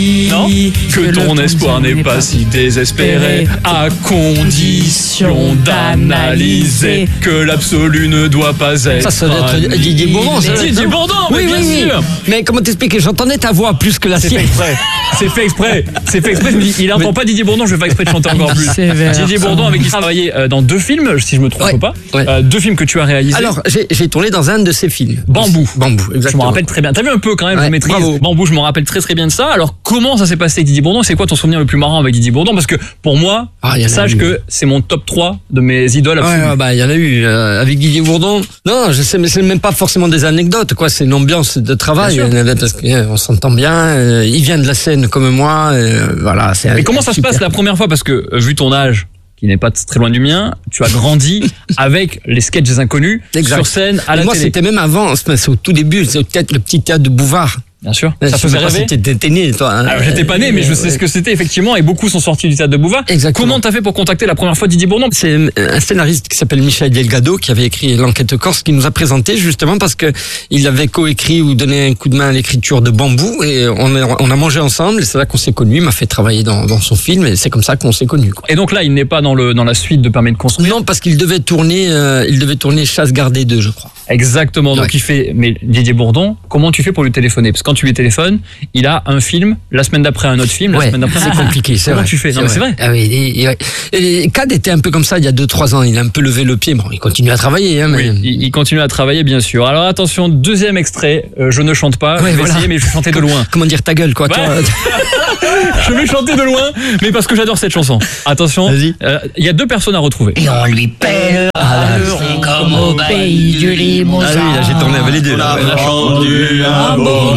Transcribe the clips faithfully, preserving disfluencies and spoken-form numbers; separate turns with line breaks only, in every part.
Non ? Que ton espoir n'est pas si désespéré, à condition d'analyser que l'absolu ne doit pas être.
Ça, ça doit être Didier Bourdon. ça doit être-
Didier Bourdon,
Oui,
mais
oui,
bien
oui.
sûr.
Mais comment t'expliquer? J'entendais ta voix plus que la
C'est fait
sienne.
exprès. C'est fait exprès. C'est fait exprès. Je me dis, il n'entend pas Didier Bourdon, je vais faire exprès de chanter encore plus.
Sévère.
Didier Bourdon, avec qui tu travaillé euh, dans deux films, si je me trompe
Ouais,
pas.
ouais.
Euh, deux films que tu as réalisés.
Alors, j'ai j'ai tourné dans un de ses films.
Bambou.
Bambou,
Je
exactement.
me rappelle très bien. T'as vu un peu quand même,
Ouais,
je maîtrise.
bravo.
Bambou, je me rappelle très très bien de ça. Alors, comment ça s'est passé avec Didier Bourdon? C'est quoi ton souvenir le plus marrant avec Didier Bourdon? Parce que pour moi,
Ah, il y en a
sache
eu.
que c'est mon top trois de mes idoles
Ouais,
absolues.
ouais, bah, il y en a eu, euh, avec Didier Bourdon. Non, je sais, mais c'est même pas forcément des anecdotes, quoi. C'est une ambiance de travail.
Bien sûr.
euh, Parce qu'on s'entend bien. euh, il vient de la scène comme moi. euh, voilà. c'est
Mais
un-
comment ça se
super.
passe la première fois? Parce que, euh, vu ton âge, qui n'est pas très loin du mien, tu as grandi avec les sketchs des inconnus
Exact.
sur scène à
Et
la
moi,
télé.
c'était même avant, c'est c'est au tout début, c'est peut-être le petit théâtre de Bouvard.
Bien sûr.
Je
Ça
sais
faisait
pas
rêver.
si t'étais t'es né, toi. hein.
Alors, j'étais pas né, mais je sais ce que c'était effectivement, et beaucoup sont sortis du théâtre de Bouvard.
Exactement.
Comment t'as fait pour contacter la première fois Didier Bourdon?
C'est un scénariste qui s'appelle Michel Delgado qui avait écrit L'Enquête Corse, qui nous a présenté justement parce que il avait coécrit ou donné un coup de main à l'écriture de Bambou, et on a, on a mangé ensemble, et c'est là qu'on s'est connus. Il m'a fait travailler dans, dans son film, et c'est comme ça qu'on s'est connus, quoi.
Et donc là, il n'est pas dans le dans la suite de Permis de construire.
Non, parce qu'il devait tourner, euh, il devait tourner Chasse gardée deux, je crois.
Exactement. Donc
Ouais.
il fait. Mais Didier Bourdon, comment tu fais pour lui téléphoner? Parce que quand tu lui téléphones, il a un film, la semaine d'après un autre film, la
Ouais,
semaine d'après.
c'est compliqué, c'est
Comment
vrai.
tu fais? Non, mais c'est vrai.
Ah oui, et, et, et Cad était un peu comme ça il y a deux trois ans. Il a un peu levé le pied. Bon, il continue à travailler, hein, mais.
Oui, il, il continue à travailler, bien sûr. Alors attention, deuxième extrait. euh, je ne chante pas.
Ouais,
je vais
voilà.
essayer, mais je vais chanter de loin.
Comment dire ta gueule, quoi.
Ouais.
toi.
Je vais chanter de loin, mais parce que j'adore cette chanson. Attention,
Vas-y.
euh, il y a deux personnes à retrouver.
Et on lui pèle le rond comme au pays du Limousin.
Ah oui, là j'ai tourné avec les deux. là.
On a rendu un beau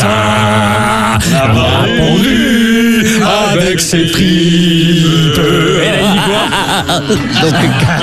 matin, on a répondu avec ses tripes.
Et là, il dit quoi?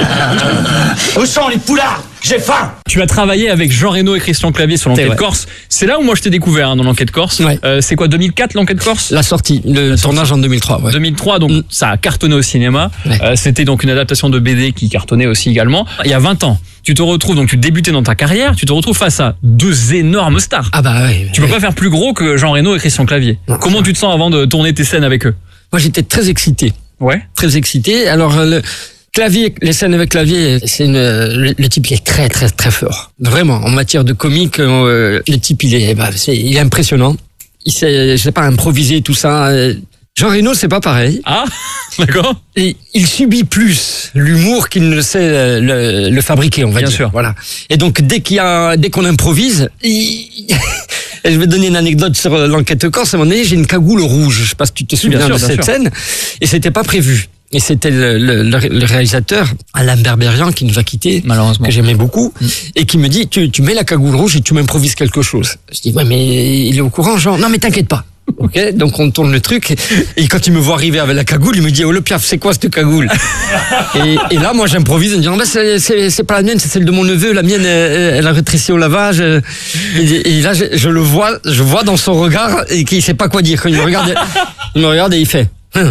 Où sont les poulards? J'ai faim.
Tu as travaillé avec Jean Reno et Christian Clavier sur l'enquête
C'est vrai.
Corse. C'est là où moi je t'ai découvert hein, dans l'enquête Corse.
Ouais.
Euh, c'est quoi, deux mille quatre l'enquête Corse?
La sortie, le tournage en deux mille trois. Ouais.
deux mille trois, donc
Mm.
ça a cartonné au cinéma.
Ouais.
Euh, C'était donc une adaptation de B D qui cartonnait aussi également. Il y a vingt ans, tu te retrouves, donc tu débutais dans ta carrière, tu te retrouves face à deux énormes stars.
Ah bah ouais.
Tu peux pas faire plus gros que Jean Reno et Christian Clavier.
Non.
Comment tu te sens avant de tourner tes scènes avec eux?
Moi j'étais très excité,
Ouais.
très excité. Alors euh, le Clavier, les scènes avec Clavier, c'est une, le, le type il est très très très fort. Vraiment, en matière de comique, euh, le type il est, bah, c'est, il est impressionnant. Il sait, je sais pas, improviser tout ça. Euh, Jean Reno c'est pas pareil.
Ah, d'accord.
Et il subit plus l'humour qu'il ne sait euh, le, le fabriquer, on va
Bien
dire.
sûr.
Voilà. Et donc dès qu'il y a, dès qu'on improvise, il... et je vais donner une anecdote sur euh, l'enquête Corse. À un moment donné, j'ai une cagoule rouge. Je sais pas si tu te souviens
bien sûr,
de
bien
cette
sûr.
scène. Et c'était pas prévu. Et c'était le, le, le réalisateur Alain Berberian qui nous a quittés,
Malheureusement.
que j'aimais beaucoup, et qui me dit tu, tu mets la cagoule rouge et tu m'improvises quelque chose. Je dis ouais mais il est au courant, genre non mais t'inquiète pas. Ok, donc on tourne le truc et quand il me voit arriver avec la cagoule, il me dit oh le piaf c'est quoi cette cagoule? et, et là moi j'improvise en disant bah, c'est, c'est, c'est pas la mienne, c'est celle de mon neveu, la mienne elle, elle a rétréci au lavage. Et, et là je, je le vois, je vois dans son regard et qu'il sait pas quoi dire. Quand il me regarde, il me regarde et il fait. Hum.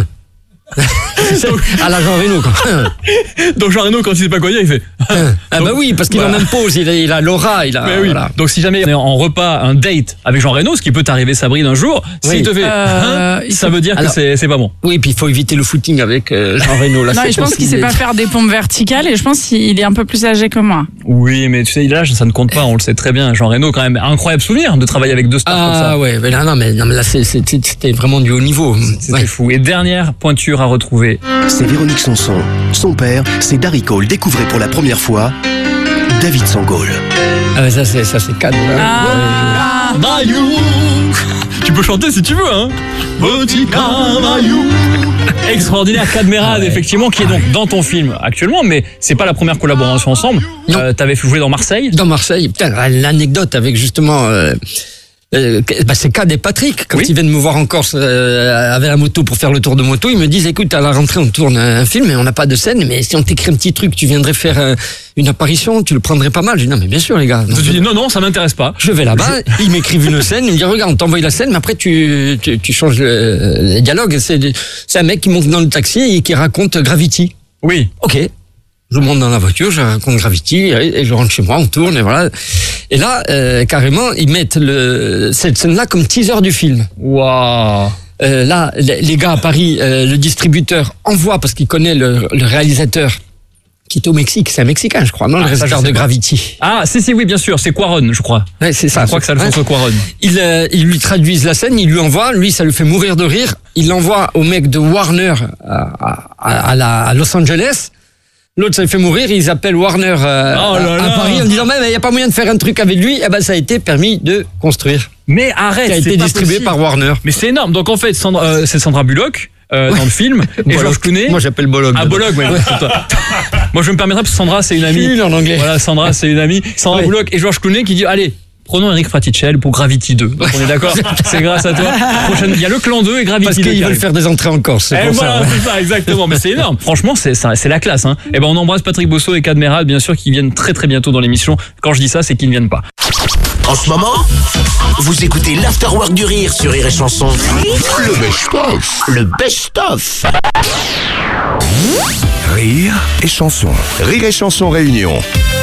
à la Jean Reno quoi.
Donc Jean Reno, quand il sait pas quoi dire, il fait.
Ah bah oui, parce qu'il
Voilà.
en impose, il a, il a l'aura, il a.
Mais oui.
voilà.
Donc si jamais on est en repas, un date avec Jean Reno, ce qui peut t'arriver Sabrine un jour,
Oui.
s'il te fait,
Euh,
hein,
il
ça
faut-
veut dire
Alors-
que c'est c'est pas bon.
Oui, puis il faut éviter le footing avec euh, Jean Reno. Là,
Non,
c'est
et je pense
aussi-
qu'il sait pas faire des pompes verticales et je pense qu'il est un peu plus âgé que moi.
Oui, mais tu sais, l'âge, ça ne compte pas, on le sait très bien. Jean Reno, quand même, incroyable souvenir de travailler avec deux stars comme ça.
Ah ouais, mais là, non, mais, non, mais là, c'est- c'est- c'était vraiment du haut niveau.
C'était
Ouais.
fou. Et dernière pointure à retrouver.
C'est Véronique Sanson. Son père, c'est Darry Cole. Découvrez pour la première fois David Sangol.
Ah, mais ça, c'est, ça, c'est cadre. hein.
Ah,
Bayou. Tu peux chanter si tu veux, hein. Petit Bayou. Extraordinaire Cadmerade, effectivement, qui est donc dans ton film actuellement, mais c'est pas la première collaboration ensemble.
Non.
Euh, T'avais joué dans Marseille.
Dans Marseille, putain, l'anecdote avec justement. Euh, euh, bah c'est Cad et Patrick, quand
Oui.
ils viennent me voir en Corse euh, avec la moto pour faire le tour de moto, ils me disent écoute, à la rentrée, on tourne un film et on n'a pas de scène, mais si on t'écrit un petit truc, tu viendrais faire euh, une apparition, tu le prendrais pas mal. Je dis non, mais bien sûr, les gars.
Tu dis non, non, ça m'intéresse pas.
Je vais là-bas, ils m'écrivent une scène, ils me disent regarde, on t'envoie la scène, mais après tu, tu, tu changes le, le dialogue. C'est, c'est un mec qui monte dans le taxi et qui raconte Gravity.
Oui.
Ok. Je monte dans la voiture, je raconte Gravity et, et je rentre chez moi, on tourne et voilà. Et là, euh, carrément, ils mettent le, cette scène-là comme teaser du film.
Waouh.
Euh, là, les, les gars à Paris, euh, le distributeur envoie, parce qu'il connaît le, le réalisateur qui est au Mexique, c'est un Mexicain, je crois, non,
Ah,
le
ça,
réalisateur
je sais
de
pas.
Gravity.
Ah, si, si, oui, bien sûr, c'est Cuarón, je crois.
Ouais, c'est ça.
Je crois que c'est Alfonso
Hein
Cuarón.
Ils, euh, ils lui traduisent la scène, ils lui envoient, lui, ça lui fait mourir de rire. Il l'envoie au mec de Warner à, à, à, la, à Los Angeles. L'autre, ça lui fait mourir, ils appellent Warner euh,
Oh là
à,
là.
à Paris en disant même, il n'y a pas moyen de faire un truc avec lui. Et ben, ça a été permis de construire.
Mais arrête,
Qui a
c'est
été
pas
distribué
possible.
par Warner.
Mais c'est énorme. Donc en fait, Sandra, euh, c'est Sandra Bullock euh, dans le film et
Bollock.
George Clooney.
Moi, j'appelle Bollock.
Ah, Bullock, ouais. c'est toi. Moi, je me permettrai parce que Sandra, c'est une amie.
Nul en anglais.
Voilà, Sandra, c'est une amie. Sandra
Ouais.
Bullock et George Clooney qui dit allez. Prenons Eric Fraticelli pour Gravity deux. Donc on est d'accord, c'est grâce à toi. Prochaine, il y a le Clan deux et Gravity
Parce
deux.
qu'ils
qui
veulent
arrivent.
faire des entrées en Corse, c'est
Eh
pour
voilà,
ça. ouais.
c'est ça, exactement. Mais c'est énorme. Franchement, c'est ça, c'est la classe. Hein. Et ben, on embrasse Patrick Bosso et Cadmerade, bien sûr, qui viennent très très bientôt dans l'émission. Quand je dis ça, c'est qu'ils ne viennent pas.
En ce moment, vous écoutez l'Afterwork du Rire sur Rire et Chanson. Le best-of. Le best-of.
Rire et chanson. Rire et chanson réunion.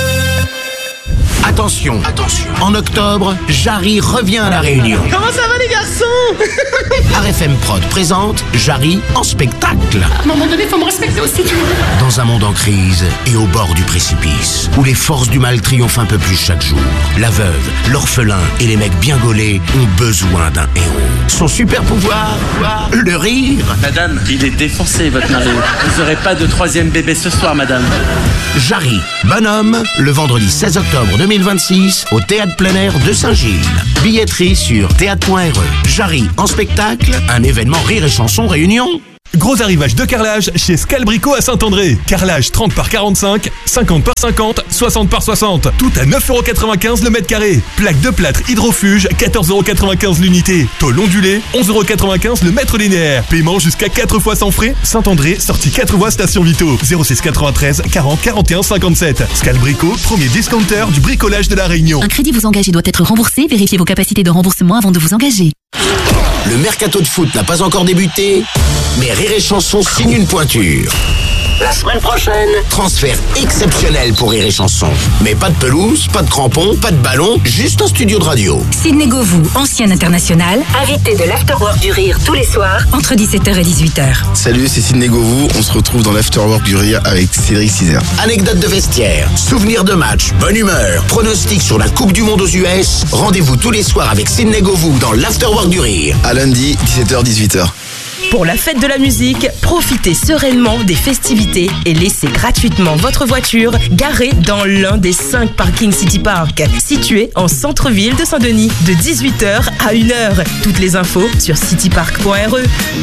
Attention, attention. En octobre, Jarry revient à la Réunion.
Comment ça va les garçons?
R F M Prod présente Jarry en spectacle.
À un moment donné, faut me respecter aussi.
Dans un monde en crise et au bord du précipice, où les forces du mal triomphent un peu plus chaque jour, la veuve, l'orphelin et les mecs bien gaulés ont besoin d'un héros. Son super pouvoir, le rire.
Madame, il est défoncé, votre mari. Vous n'aurez pas de troisième bébé ce soir, madame.
Jarry, bonhomme, le vendredi seize octobre deux mille vingt-six, au Théâtre plein air de Saint-Gilles. Billetterie sur théâtre point r e. Jarry en spectacle, un événement Rire et Chanson Réunion.
Gros arrivage de carrelage chez Scalbrico à Saint-André. Carrelage trente par quarante-cinq, cinquante par cinquante, soixante par soixante. Tout à neuf euros quatre-vingt-quinze le mètre carré. Plaque de plâtre hydrofuge, quatorze euros quatre-vingt-quinze l'unité. Tôle ondulée, onze euros quatre-vingt-quinze le mètre linéaire. Paiement jusqu'à quatre fois sans frais. Saint-André, sortie quatre voies station Vito. zéro six quatre-vingt-treize quarante quarante et un cinquante-sept. Scalbrico, premier discounter du bricolage de la Réunion.
Un crédit vous engage et doit être remboursé. Vérifiez vos capacités de remboursement avant de vous engager.
Le mercato de foot n'a pas encore débuté, mais Rire et Chanson signe une pointure. La semaine prochaine, transfert exceptionnel pour Rire et Chanson. Mais pas de pelouse, pas de crampons, pas de ballon, juste un studio de radio.
Sidney Govou, ancien international, invité de l'Afterwork du Rire tous les soirs, entre dix-sept heures et dix-huit heures.
Salut, c'est Sidney Govou. On se retrouve dans l'Afterwork du Rire avec Cédric Cizer.
Anecdotes de vestiaire, souvenirs de match, bonne humeur, pronostics sur la Coupe du Monde aux U S. Rendez-vous tous les soirs avec Sidney Govou dans l'Afterwork du Rire.
À lundi, dix-sept heures dix-huit heures.
Pour la fête de la musique, profitez sereinement des festivités et laissez gratuitement votre voiture garée dans l'un des cinq parkings City Park, situé en centre-ville de Saint-Denis, de dix-huit heures à une heure. Toutes les infos sur citypark point r e.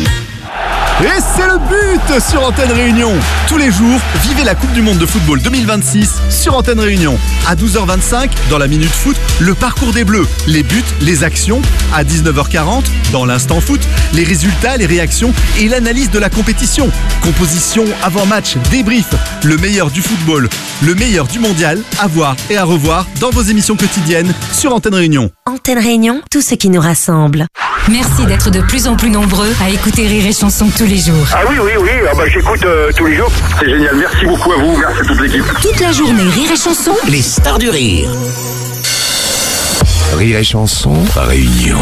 Et c'est le but sur Antenne Réunion. Tous les jours, vivez la Coupe du Monde de football deux mille vingt-six sur Antenne Réunion. À douze heures vingt-cinq, dans la Minute Foot, le parcours des Bleus, les buts, les actions. À dix-neuf heures quarante, dans l'Instant Foot, les résultats, les réactions et l'analyse de la compétition. Composition, avant-match, débrief, le meilleur du football, le meilleur du mondial, à voir et à revoir dans vos émissions quotidiennes sur Antenne Réunion.
Antenne Réunion, tout ce qui nous rassemble.
Merci d'être de plus en plus nombreux à écouter Rire et Chanson tous les jours.
Ah oui, oui, oui, ah bah, j'écoute euh, tous les jours. C'est génial, merci beaucoup à vous, merci à toute l'équipe.
Toute la journée, Rire et Chanson.
Les stars du rire.
Rire et chanson réunion.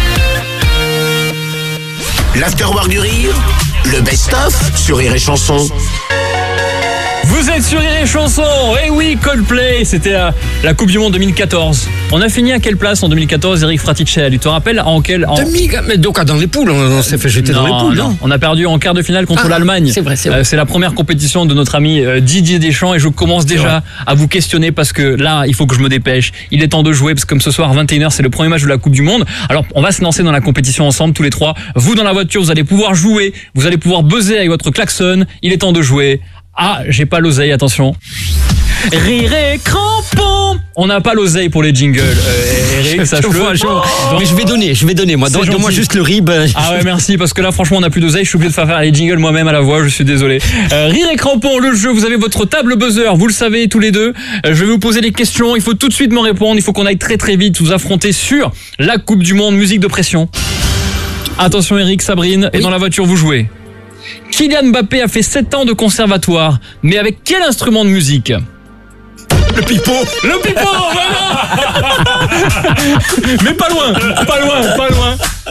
L'Afterwork du Rire, le best-of sur Rire et Chanson.
Vous êtes sur Rire et Chanson. Eh oui, Coldplay, c'était la, la Coupe du Monde deux mille quatorze. On a fini à quelle place en deux mille quatorze, Eric Fraticelli? Tu te rappelles en quel en...
Demi, mais donc dans les poules, on, on s'est fait jeter
non,
dans les poules, non,
non On a perdu en quart de finale contre
ah,
l'Allemagne.
C'est vrai, c'est vrai.
Euh, c'est la première compétition de notre ami euh, Didier Deschamps et je commence déjà à vous questionner parce que là, il faut que je me dépêche. Il est temps de jouer parce que comme ce soir, vingt et une heures, c'est le premier match de la Coupe du Monde. Alors, on va se lancer dans la compétition ensemble, tous les trois. Vous, dans la voiture, vous allez pouvoir jouer. Vous allez pouvoir buzzer avec votre klaxon. Il est temps de jouer. Ah, j'ai pas l'oseille, attention. Rire et crampon. On n'a pas l'oseille pour les jingles, euh, Eric, sache-le.
Mais je vais donner, je vais donner, moi. Donne-moi juste le rib.
Ah ouais, merci, parce que là, franchement, on n'a plus d'oseille. Je suis obligé de faire faire les jingles moi-même à la voix. Je suis désolé. Euh, Rire et crampon, le jeu. Vous avez votre table buzzer. Vous le savez tous les deux. Euh, je vais vous poser des questions. Il faut tout de suite me répondre. Il faut qu'on aille très très vite vous affronter sur la Coupe du Monde. Musique de pression. Attention, Eric, Sabrine. Oui. Et dans la voiture, vous jouez. Kylian Mbappé a fait sept ans de conservatoire, mais avec quel instrument de musique?
Le pipeau.
Le pipeau, voilà. Mais pas loin, pas loin, pas loin.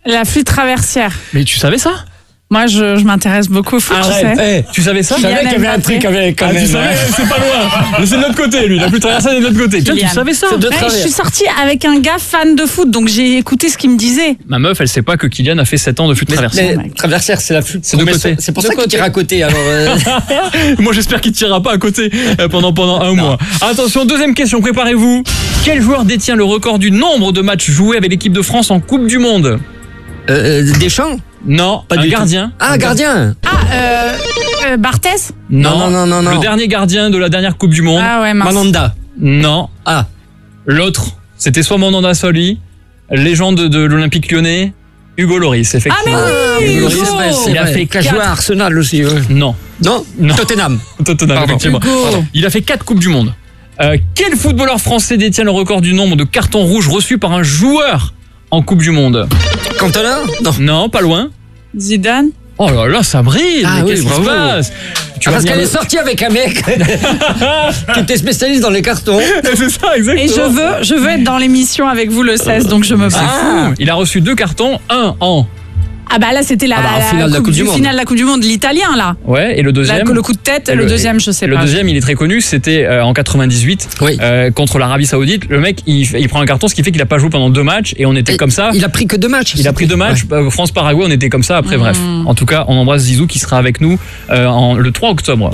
La flûte traversière.
Mais tu savais ça?
Moi, je, je m'intéresse beaucoup au foot, tu sais.
Hey,
tu savais ça?
Je savais qu'il y avait un truc avec quand
ah,
même.
Tu savais, c'est pas loin. C'est de l'autre côté, lui. La plus traversée, c'est de l'autre côté. Toi, tu savais ça?
Ouais, je suis sortie avec un gars fan de foot, donc j'ai écouté ce qu'il me disait.
Ma meuf, elle sait pas que Kylian a fait sept ans de flûte traversière.
Mais traversière, c'est la flûte.
C'est de côté.
C'est pour ça qu'il tire à côté. Alors. Euh...
Moi, j'espère qu'il tirera pas à côté pendant pendant un non. mois. Attention, deuxième question. Préparez-vous. Quel joueur détient le record du nombre de matchs joués avec l'équipe de France en Coupe du Monde?
euh, Deschamps?
Non, pas un gardien.
Tout. Ah, un gardien.
Ah, euh, euh Barthez?
Non.
Non, non, non, non.
Le dernier gardien de la dernière Coupe du Monde.
Ah ouais, mince.
Mandanda.
Non.
Ah.
L'autre, c'était soit Mandanda, soit lui, légende de l'Olympique Lyonnais, Hugo Lloris, effectivement.
Ah mais oui,
Hugo
Hugo.
Lloris,
il a fait quatre... joué à Arsenal aussi. Ouais.
Non.
Non.
Non.
Tottenham.
Tottenham,
Pardon.
effectivement.
Hugo.
Il a fait quatre Coupes du Monde. Euh, quel footballeur français détient le record du nombre de cartons rouges reçus par un joueur en Coupe du Monde?
Cantona? Non.
Non, pas loin.
Zidane?
Oh là là, ça brille.
Ah
mais
oui,
qu'est-ce qui se passe?
Tu ah, parce qu'elle le... est sortie avec un mec qui était spécialiste dans les cartons.
C'est ça, exactement.
Et je veux, je veux être dans l'émission avec vous le seize, donc je me bats.
Ah, il a reçu deux cartons, un en...
Ah bah là c'était la,
ah bah,
la,
finale,
la, coupe
coupe
du,
du
finale de la Coupe du Monde, l'italien là.
Ouais, et le deuxième.
La, le coup de tête, le,
le
deuxième je sais
le
pas.
Le deuxième il est très connu, c'était euh, en quatre-vingt-dix-huit
oui.
euh, contre l'Arabie Saoudite. Le mec il, il prend un carton, ce qui fait qu'il a pas joué pendant deux matchs et on était et comme ça.
Il a pris que deux matchs.
Il a pris deux matchs. Ouais. France-Paraguay, on était comme ça. Après, mmh. bref. En tout cas, on embrasse Zizou qui sera avec nous euh, en, le trois octobre.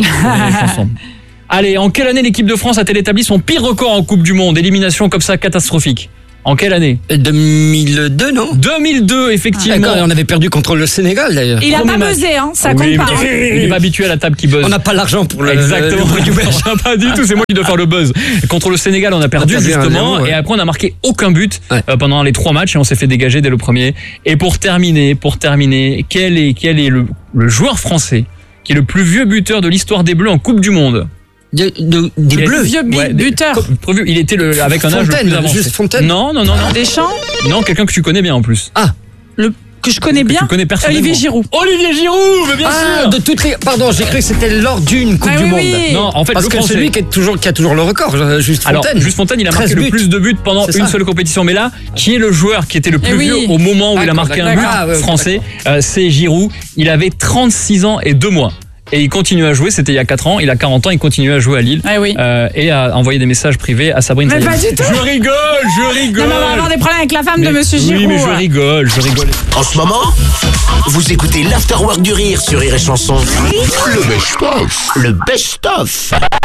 Allez, en quelle année l'équipe de France a-t-elle établi son pire record en Coupe du Monde? Élimination comme ça catastrophique. En quelle année?
deux mille deux, non?
deux mille deux, effectivement.
Ah, on avait perdu contre le Sénégal, d'ailleurs.
Il a Premier pas buzzé, hein, ça oui, compte pas.
Il est pas habitué à la table qui buzz.
On n'a pas l'argent pour le
Exactement.
Le, le,
le pas du tout, c'est moi qui dois faire le buzz. Contre le Sénégal, on a perdu, on a perdu justement, un, ouais. et après on a marqué aucun but ouais. euh, pendant les trois matchs et on s'est fait dégager dès le premier. Et pour terminer, pour terminer, quel est, quel est le, le joueur français qui est le plus vieux buteur de l'histoire des Bleus en Coupe du Monde?
De, de, des
il
Bleus,
vieux
ouais,
buteur.
Des, il était le, avec un
Fontaine,
âge le plus avancé.
Juste Fontaine.
Non, non, non, non.
Deschamps.
Non, quelqu'un que tu connais bien en plus.
Ah,
le que je connais
que
bien.
Tu connais personnellement.
Olivier Giroud.
Olivier Giroud, mais bien
ah,
sûr.
De toutes les... Pardon, j'ai cru que c'était lors d'une Coupe
ah,
du
oui,
Monde.
Oui.
Non, en fait,
parce que c'est lui qui, est toujours, qui a toujours le record, Juste Fontaine.
Alors, Juste Fontaine, il a marqué buts. le plus de buts pendant une ça. seule compétition. Mais là, qui est le joueur qui était le plus
eh
vieux
oui.
au moment où il a marqué un but
ah, ouais,
français? euh, C'est Giroud. Il avait trente-six ans et deux mois. Et il continue à jouer, c'était il y a quatre ans, il a quarante ans, il continue à jouer à Lille.
Ah oui.
euh, et à envoyer des messages privés à Sabrine.
Mais pas du tout.
Je rigole, je rigole.
Non, mais on va avoir des problèmes avec la femme mais, de Monsieur Giroud.
Oui, mais je rigole, je rigole.
En ce moment, vous écoutez l'Afterwork du Rire sur Rire et Chanson. Le best-of. Le best-of.